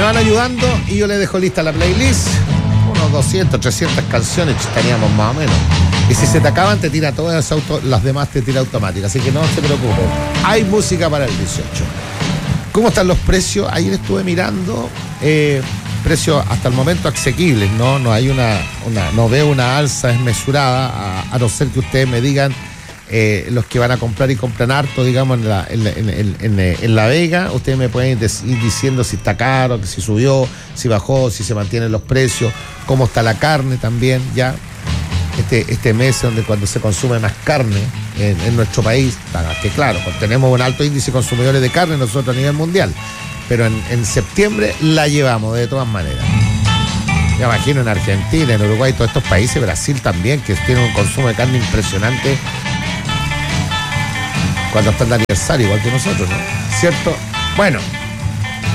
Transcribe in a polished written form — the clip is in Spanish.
Me van ayudando y yo les dejo lista la playlist. Unos 200, 300 canciones teníamos más o menos. Y si se te acaban, te tira todas las demás, te tira automática. Así que no se preocupen. Hay música para el 18. ¿Cómo están los precios? Ayer estuve mirando. Precios hasta el momento asequibles, ¿no? No hay no veo una alza desmesurada, a no ser que ustedes me digan los que van a comprar y compran harto, digamos, en La Vega. Ustedes me pueden ir diciendo si está caro, si subió, si bajó, si se mantienen los precios, cómo está la carne también, ya. Este mes donde cuando se consume más carne en nuestro país, que claro, tenemos un alto índice de consumidores de carne nosotros a nivel mundial, pero en septiembre la llevamos de todas maneras. Me imagino en Argentina, en Uruguay, todos estos países, Brasil también, que tienen un consumo de carne impresionante cuando está el aniversario, igual que nosotros, ¿no? ¿Cierto? Bueno,